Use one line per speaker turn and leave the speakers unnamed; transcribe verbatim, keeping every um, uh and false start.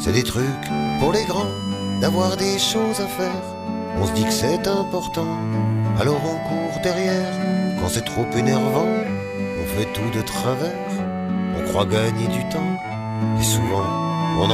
C'est des trucs pour les grands, d'avoir des choses à faire. On se dit que c'est important, alors on court derrière. Quand c'est trop énervant, on fait tout de travers. On croit gagner du temps, et souvent